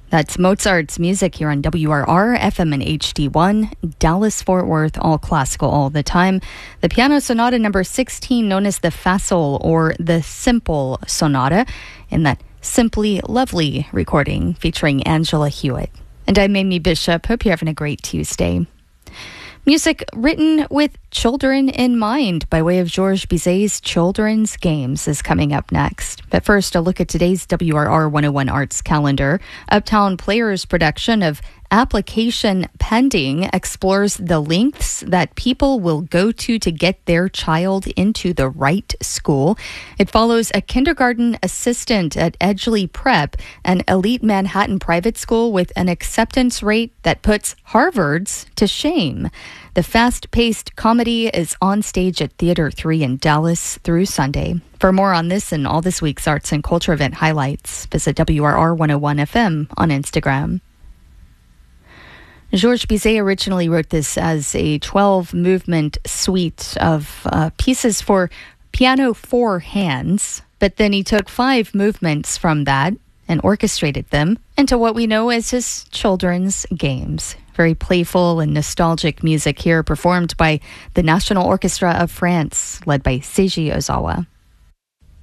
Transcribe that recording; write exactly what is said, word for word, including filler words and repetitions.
That's Mozart's music here on W R R, F M and H D one, Dallas-Fort Worth, all classical all the time. The Piano Sonata number sixteen, known as the Facile or the Simple Sonata, in that Simply Lovely recording featuring Angela Hewitt. And I'm Amy Bishop. Hope you're having a great Tuesday. Music written with children in mind by way of Georges Bizet's Children's Games is coming up next. But first, a look at today's W R R one oh one Arts calendar. Uptown Players' production of Application Pending explores the lengths that people will go to to get their child into the right school. It follows a kindergarten assistant at Edgeley Prep, an elite Manhattan private school with an acceptance rate that puts Harvard's to shame. The fast-paced comedy is on stage at Theater three in Dallas through Sunday. For more on this and all this week's arts and culture event highlights, visit W R R one oh one F M on Instagram. Georges Bizet originally wrote this as a twelve-movement suite of uh, pieces for piano for hands, but then he took five movements from that and orchestrated them into what we know as his Children's Games. Very playful and nostalgic music here, performed by the National Orchestra of France, led by Seiji Ozawa.